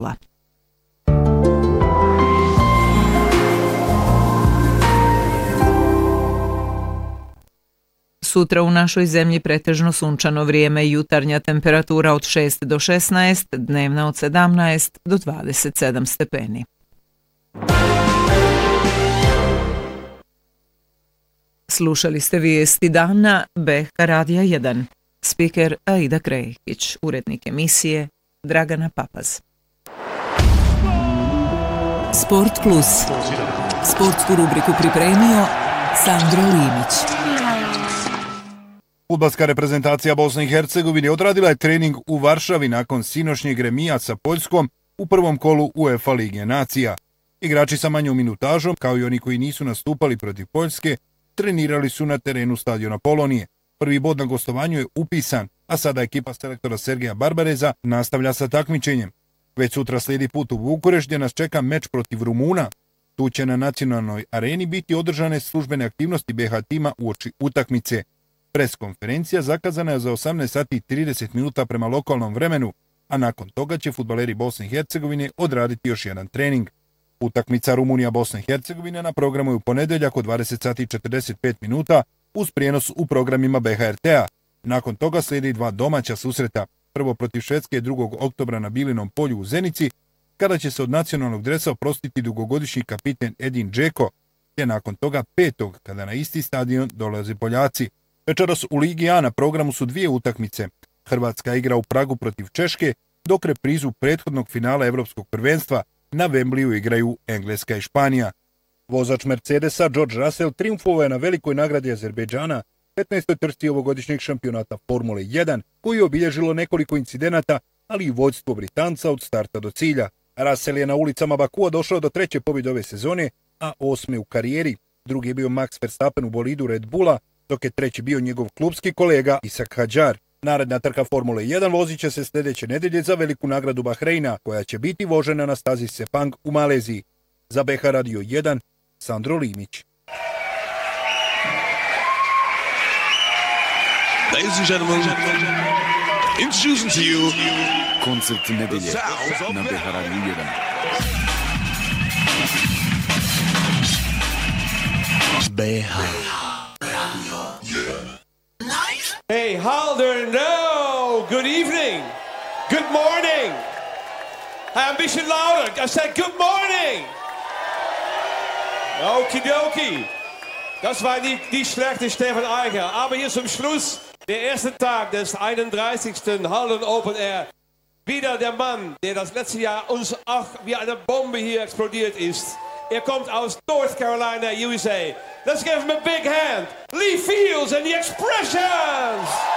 0:0. Sutra u našoj zemlji pretežno sunčano vrijeme, jutarnja temperatura od 6 do 16, dnevna od 17 do 27 stepeni. Slušali ste vijesti dana BH Radija 1. Spiker Aida Krejić, urednik emisije Dragana Papaz. Sport Plus. Sportsku rubriku pripremio Sandro Limić. Fudbalska reprezentacija Bosne i Hercegovine odradila je trening u Varšavi nakon sinoćnjeg remija sa Poljskom u prvom kolu UEFA Lige nacija. Igrači sa manjom minutažom, kao i oni koji nisu nastupali protiv Poljske, trenirali su na terenu stadiona Polonije. Prvi bod na gostovanju je upisan, a sada ekipa selektora Sergeja Barbareza nastavlja sa takmičenjem. Već sutra slijedi put u Bukurešt gdje nas čeka meč protiv Rumuna. Tu će na nacionalnoj areni biti održane službene aktivnosti BH tima uoči utakmice. Pres konferencija zakazana je za 18:30 prema lokalnom vremenu, a nakon toga će fudbaleri Bosne i Hercegovine odraditi još jedan trening. Utakmica Rumunija-Bosna i Hercegovina na programu je u ponedjeljak od 20:45 uz prijenos u programima BHRT-a. Nakon toga slijedi dva domaća susreta, prvo protiv Švedske 2. oktobra na Bilinom polju u Zenici, kada će se od nacionalnog dresa oprostiti dugogodišnji kapiten Edin Džeko, te nakon toga 5. kada na isti stadion dolaze Poljaci. Večeras u Ligi A na programu su dvije utakmice. Hrvatska igra u Pragu protiv Češke, dok reprizu prethodnog finala Evropskog prvenstva na Wembleyu igraju Engleska i Španija. Vozač Mercedesa George Russell triumfovao je na velikoj nagradi Azerbejdžana, 15. trci ovogodišnjeg šampionata Formule 1, koji je obilježilo nekoliko incidenata, ali i vođstvo Britanca od starta do cilja. Russell je na ulicama Bakua došao do 3. pobjede ove sezone, a 8. u karijeri. Drugi je bio Max Verstappen u bolidu Red Bulla, dok je treći bio njegov klubski kolega Isak Hadjar. Naredna trka Formule 1 vozit će se sljedeće nedjelje za veliku nagradu Bahreina, koja će biti vožena na stazi Sepang u Maleziji. Za BH Radio 1, Sandro Limić. Ladies and gentlemen, introducing to you koncert nedjelje na BH Radio 1. BH. Hey, Halder, no! Good evening! Good morning! Ein bisschen louder! I said good morning! Okidoki! Das war nicht schlechte Stefan Eicher. Aber hier zum Schluss, der erste Tag des 31. Halden Open Air. Wieder der Mann, der das letzte Jahr uns auch wie eine Bombe hier explodiert ist. Kommt aus North Carolina, USA. Let's give him a big hand. Lee Fields and the Expressions!